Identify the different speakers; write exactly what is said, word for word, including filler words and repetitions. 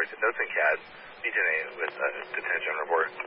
Speaker 1: Notes and C A D, B ten A with uh, Lieutenant General Report.